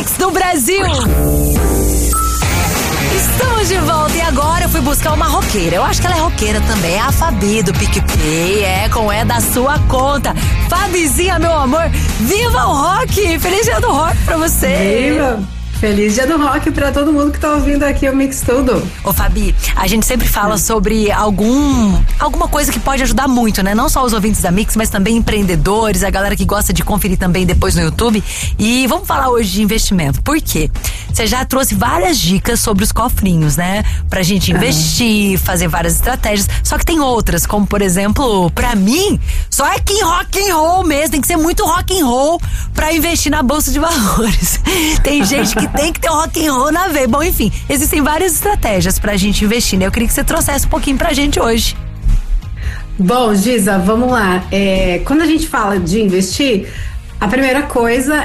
Mix do Brasil. Estamos de volta e agora eu fui buscar uma roqueira. Eu acho que ela é roqueira também. É a Fabi do PicPay. É da sua conta. Fabizinha, meu amor, viva o rock! Feliz dia do rock pra você! Viva! Feliz dia do rock pra todo mundo que tá ouvindo aqui o Mix Tudo. Ô Fabi, a gente sempre fala sobre alguma coisa que pode ajudar muito, né? Não só os ouvintes da Mix, mas também empreendedores, a galera que gosta de conferir também depois no YouTube. E vamos falar hoje de investimento. Por quê? Você já trouxe várias dicas sobre os cofrinhos, né? Pra gente investir, fazer várias estratégias. Só que tem outras, como por exemplo, pra mim, só é que rock and roll mesmo. Tem que ser muito rock and roll pra investir na bolsa de valores. Tem gente que tem que ter um rock and roll na veia. Bom, enfim, existem várias estratégias pra gente investir, né? Eu queria que você trouxesse um pouquinho pra gente hoje. Bom, Giza, vamos lá. Quando a gente fala de investir, a primeira coisa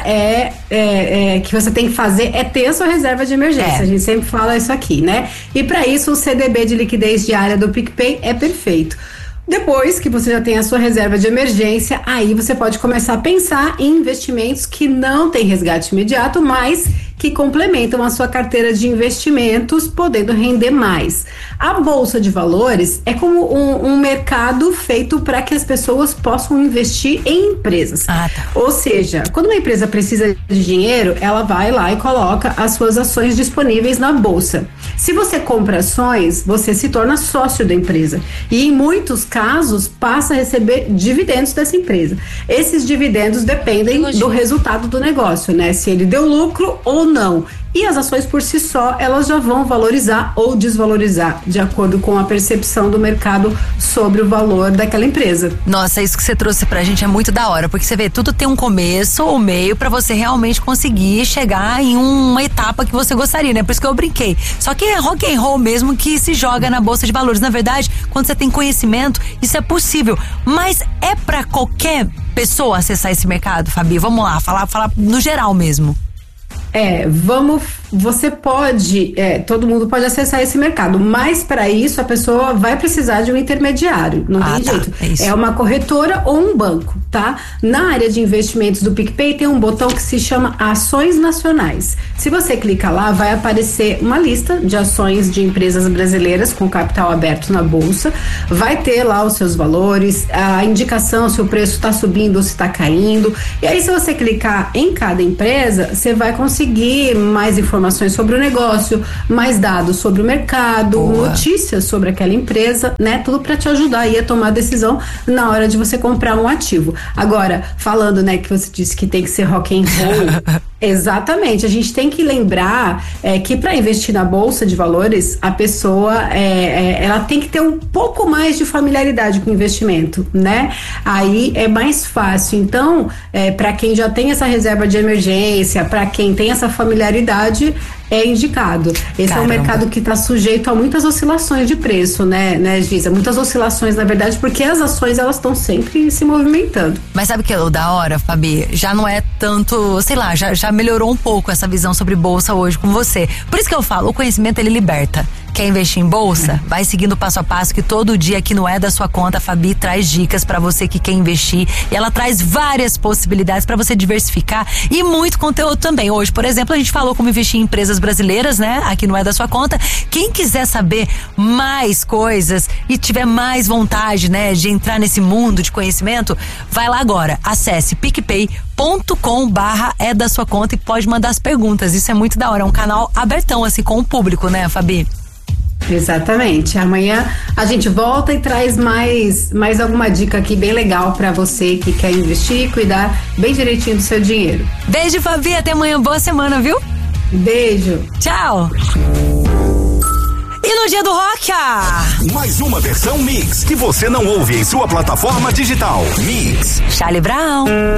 que você tem que fazer é ter a sua reserva de emergência. A gente sempre fala isso aqui, né? E para isso o CDB de liquidez diária do PicPay é perfeito. Depois que você já tem a sua reserva de emergência, aí você pode começar a pensar em investimentos que não têm resgate imediato, mas que complementam a sua carteira de investimentos, podendo render mais. A Bolsa de Valores é como um mercado feito para que as pessoas possam investir em empresas. Ou seja, quando uma empresa precisa de dinheiro, ela vai lá e coloca as suas ações disponíveis na Bolsa. Se você compra ações, você se torna sócio da empresa e em muitos casos passa a receber dividendos dessa empresa. Esses dividendos dependem do resultado do negócio, né? Se ele deu lucro ou não. E as ações por si só, elas já vão valorizar ou desvalorizar, de acordo com a percepção do mercado sobre o valor daquela empresa. Nossa, isso que você trouxe pra gente é muito da hora, porque você vê, tudo tem um começo ou meio pra você realmente conseguir chegar em uma etapa que você gostaria, né? Por isso que eu brinquei. Só que é rock and roll mesmo que se joga na Bolsa de Valores. Na verdade, quando você tem conhecimento, isso é possível. Mas é pra qualquer pessoa acessar esse mercado, Fabi? Vamos lá, falar no geral mesmo. Você pode, todo mundo pode acessar esse mercado, mas para isso a pessoa vai precisar de um intermediário, não tem jeito. É uma corretora ou um banco, tá? Na área de investimentos do PicPay tem um botão que se chama Ações Nacionais. Se você clicar lá, vai aparecer uma lista de ações de empresas brasileiras com capital aberto na bolsa, vai ter lá os seus valores, a indicação se o preço está subindo ou se está caindo, e aí se você clicar em cada empresa, você vai conseguir mais informações sobre o negócio, mais dados sobre o mercado, notícias sobre aquela empresa, né? Tudo para te ajudar aí a tomar a decisão na hora de você comprar um ativo. Agora, falando, né, que você disse que tem que ser rock and roll, exatamente, a gente tem que lembrar que para investir na Bolsa de Valores, a pessoa ela tem que ter um pouco mais de familiaridade com o investimento, né? Aí é mais fácil. Então, para quem já tem essa reserva de emergência, para quem tem essa familiaridade, é indicado. Esse é um mercado que está sujeito a muitas oscilações de preço, né, Giza? Muitas oscilações, na verdade, porque as ações, elas estão sempre se movimentando. Mas sabe o que é o da hora, Fabi? Já não é tanto, sei lá, já melhorou um pouco essa visão sobre bolsa hoje com você. Por isso que eu falo, o conhecimento, ele liberta. Quer investir em bolsa? Vai seguindo passo a passo, que todo dia aqui no É da Sua Conta, a Fabi traz dicas pra você que quer investir, e ela traz várias possibilidades pra você diversificar e muito conteúdo também. Hoje, por exemplo, a gente falou como investir em empresas brasileiras, né? Aqui no É da Sua Conta. Quem quiser saber mais coisas e tiver mais vontade, né, de entrar nesse mundo de conhecimento, vai lá agora. Acesse picpay.com/é da sua conta e pode mandar as perguntas. Isso é muito da hora. É um canal abertão, assim, com o público, né, Fabi? Exatamente. Amanhã a gente volta e traz mais alguma dica aqui bem legal pra você que quer investir e cuidar bem direitinho do seu dinheiro. Beijo, Fabi. Até amanhã. Boa semana, viu? Beijo. Tchau. E no dia do rock, mais uma versão Mix que você não ouve em sua plataforma digital. Mix. Charlie Brown.